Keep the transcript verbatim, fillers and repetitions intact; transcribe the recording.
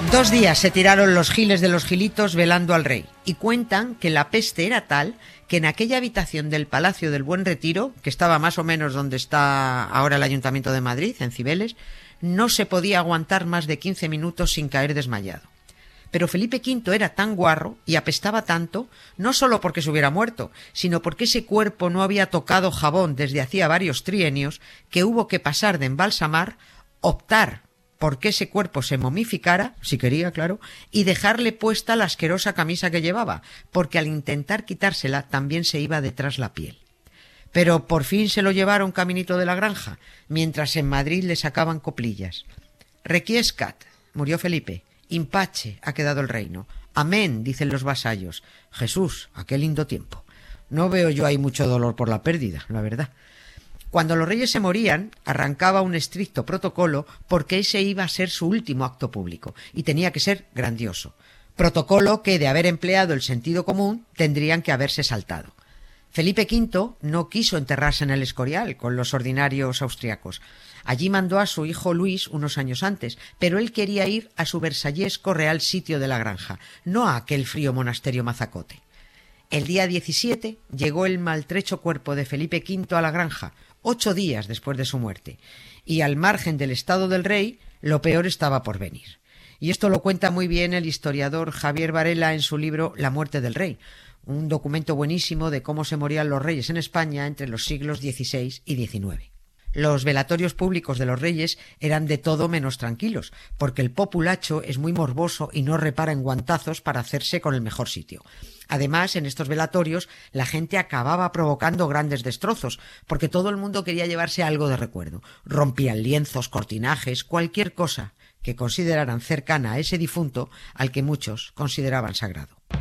Dos días se tiraron los giles de los gilitos velando al rey y cuentan que la peste era tal que en aquella habitación del Palacio del Buen Retiro, que estaba más o menos donde está ahora el Ayuntamiento de Madrid, en Cibeles, no se podía aguantar más de quince minutos sin caer desmayado. Pero Felipe quinto era tan guarro y apestaba tanto, no solo porque se hubiera muerto, sino porque ese cuerpo no había tocado jabón desde hacía varios trienios, que hubo que pasar de embalsamar, optar porque ese cuerpo se momificara, si quería, claro, y dejarle puesta la asquerosa camisa que llevaba, porque al intentar quitársela también se iba detrás la piel. Pero por fin se lo llevaron caminito de la granja, mientras en Madrid le sacaban coplillas. Requiescat, murió Felipe. Impache, ha quedado el reino. Amén, dicen los vasallos. Jesús, a qué lindo tiempo. No veo yo ahí mucho dolor por la pérdida, la verdad. Cuando los reyes se morían, arrancaba un estricto protocolo porque ese iba a ser su último acto público y tenía que ser grandioso. Protocolo que, de haber empleado el sentido común, tendrían que haberse saltado. Felipe quinto no quiso enterrarse en el Escorial con los ordinarios austriacos. Allí mandó a su hijo Luis unos años antes, pero él quería ir a su versallesco real sitio de la granja, no a aquel frío monasterio mazacote. El día diecisiete llegó el maltrecho cuerpo de Felipe quinto a la granja, ocho días después de su muerte, y al margen del estado del rey, lo peor estaba por venir. Y esto lo cuenta muy bien el historiador Javier Varela en su libro La muerte del rey, un documento buenísimo de cómo se morían los reyes en España entre los siglos dieciséis y diecinueve. Los velatorios públicos de los reyes eran de todo menos tranquilos, porque el populacho es muy morboso y no repara en guantazos para hacerse con el mejor sitio. Además, en estos velatorios la gente acababa provocando grandes destrozos, porque todo el mundo quería llevarse algo de recuerdo. Rompían lienzos, cortinajes, cualquier cosa que consideraran cercana a ese difunto al que muchos consideraban sagrado.